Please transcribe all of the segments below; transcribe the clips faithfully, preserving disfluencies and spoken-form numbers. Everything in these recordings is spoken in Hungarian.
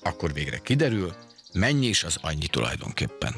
akkor végre kiderül, mennyi is az annyi tulajdonképpen.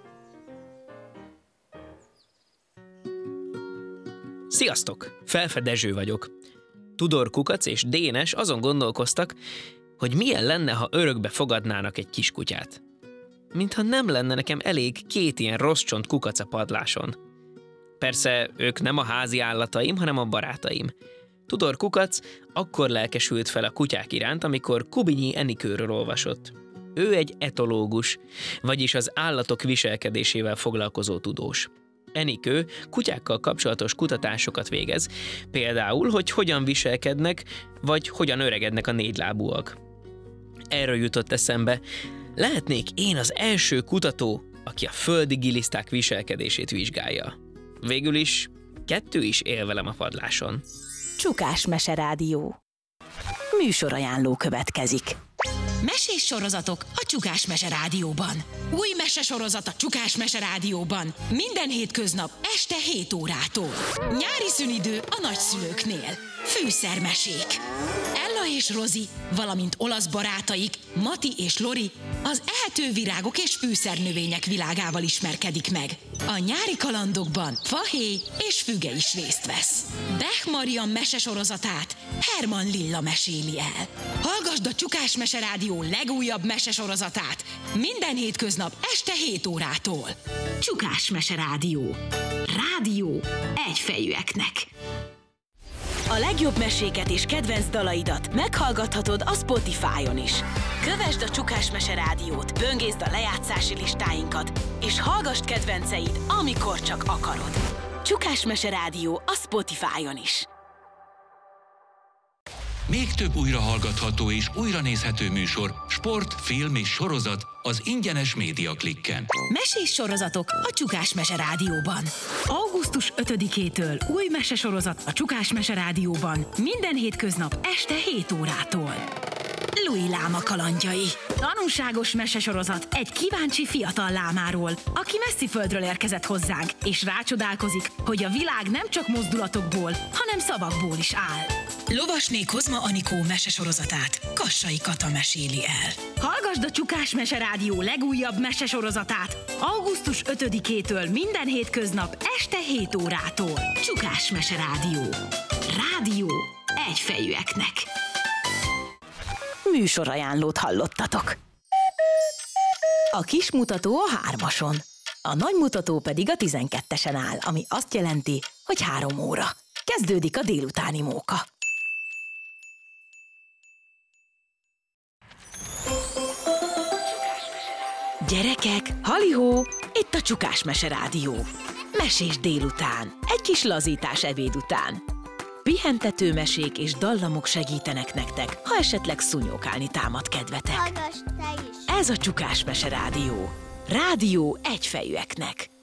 Sziasztok! Felfe Dezső vagyok. Tudor Kukac és Dénes azon gondolkoztak, hogy milyen lenne, ha örökbe fogadnának egy kiskutyát. Mintha nem lenne nekem elég két ilyen rossz csont kukac a padláson. Persze ők nem a házi állataim, hanem a barátaim. Tudor Kukac akkor lelkesült fel a kutyák iránt, amikor Kubinyi Enikőről olvasott. Ő egy etológus, vagyis az állatok viselkedésével foglalkozó tudós. Enikő kutyákkal kapcsolatos kutatásokat végez, például, hogy hogyan viselkednek, vagy hogyan öregednek a négylábúak. Erről jutott eszembe, lehetnék én az első kutató, aki a földi giliszták viselkedését vizsgálja. Végül is kettő is él velem a padláson. Csukás Meserádió. Műsorajánló következik. Mesés sorozatok a Csukás Meserádióban. Új mesesorozat a Csukás Meserádióban. Minden hétköznap este hét órától. Nyári szünidő a nagyszülőknél. Fűszermesék. Ella és Rozi, valamint olasz barátaik, Mati és Lori az ehető virágok és fűszernövények világával ismerkedik meg. A nyári kalandokban fahéj és füge is részt vesz. Bech Marian mesesorozatát Herman Lilla meséli el. Hallgasd a Csukás Meserádió legújabb mesesorozatát minden hétköznap este hét órától. Csukás Meserádió. Rádió egyfejűeknek. A legjobb meséket és kedvenc dalaidat meghallgathatod a Spotify-on is. Kövesd a Csukás Meserádiót, böngészd a lejátszási listáinkat, és hallgasd kedvenceid, amikor csak akarod. Csukás Meserádió a Spotify-on is. Még több újrahallgatható és újranézhető műsor, sport, film és sorozat az ingyenes Média Klikken. Mesés sorozatok a Csukás Meserádióban. augusztus ötödikétől új mesesorozat a Csukás Meserádióban minden hétköznap este hét órától. Louis láma kalandjai. Tanulságos mesesorozat egy kíváncsi fiatal lámáról, aki messzi földről érkezett hozzánk, és rácsodálkozik, hogy a világ nem csak mozdulatokból, hanem szavakból is áll. Lovasné Kozma Anikó mesesorozatát Kassai Kata meséli el. Hallgasd a Csukás Meserádió legújabb mesesorozatát augusztus ötödikétől minden hétköznap este hét órától. Csukás Meserádió. Rádió egyfejűeknek. Műsorajánlót hallottatok. A kis mutató a hármason, a nagy mutató pedig a tizenkettesen áll, ami azt jelenti, hogy három óra. Kezdődik a délutáni móka. Gyerekek, halihó, itt a Csukás Meserádió. Mesés délután, egy kis lazítás ebéd után. Pihentető mesék és dallamok segítenek nektek, ha esetleg szúnyókálni támad kedvetek. Hallgass te is! Ez a Csukás Meserádió. Rádió egyfejűeknek.